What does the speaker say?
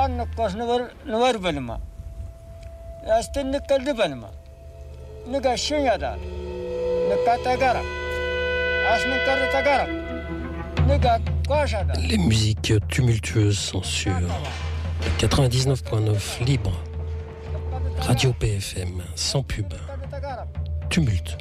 Kan nuvar balma. Astin nikaldi balma. Niga shinyada. Nikatagara. Asnikartagara. Niga koshada. Les musiques tumultueuses sont sur 99.9 libre. Radio PFM, sans pub. Tumulte.